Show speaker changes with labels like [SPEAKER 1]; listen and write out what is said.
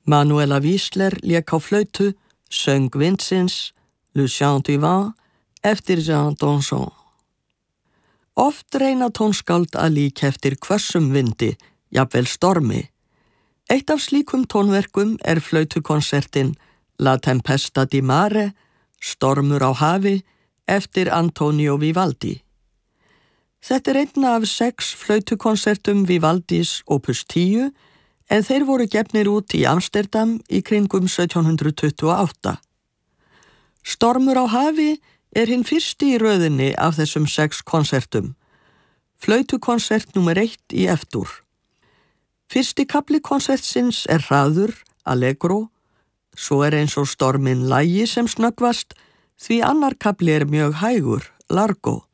[SPEAKER 1] Manuela Wiesler lék á flautu, söng vindsins, Le Chant du Vent, eftir Jean Danson. Oft reyna tónskáld að líka eftir hvössum vindi, jafnvel stormi. Eitt af slíkum tónverkum flautukonsertin La Tempesta di Mare, Stormur á hafi, eftir Antonio Vivaldi. Þetta einn af 6 flautukonsertum Vivaldis opus 10, en þeir voru gefnir út í Amsterdam í kringum 1728. Stormur á hafi hinn fyrsti í röðinni af þessum 6 konsertum. Flautukonsert númer 1 í F-dúr. Fyrsti kafli konsertsins hraður, allegro, svo eins og storminn lagi sem snöggvast, því annar kafli mjög hægur, largo.